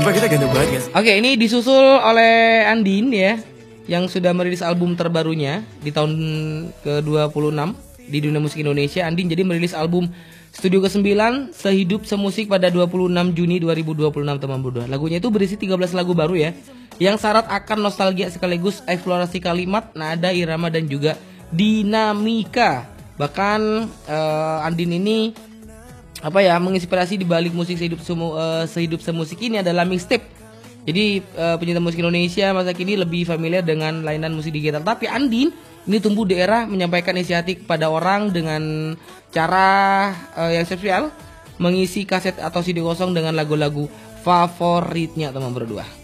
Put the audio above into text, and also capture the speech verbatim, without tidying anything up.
Sumpah kita ganteng banget guys. Oke, ini disusul oleh Andin ya, yang sudah merilis album terbarunya di tahun ke dua puluh enam di dunia musik Indonesia. Andin jadi merilis album studio kesembilan Sehidup Semusik pada dua puluh enam Juni dua ribu dua puluh enam teman berdua. Lagunya itu berisi tiga belas lagu baru ya, yang syarat akan nostalgia sekaligus eksplorasi kalimat, nada, irama dan juga dinamika. Bahkan uh, Andin ini apa ya, menginspirasi di balik musik sehidup semu, uh, sehidup semusik ini adalah mixtape. Jadi uh, pencinta musik Indonesia masa kini lebih familiar dengan lainan musik digital. Tapi Andin ini tumbuh di era menyampaikan isi hati kepada orang dengan cara uh, yang spesial, mengisi kaset atau C D kosong dengan lagu-lagu favoritnya teman berdua.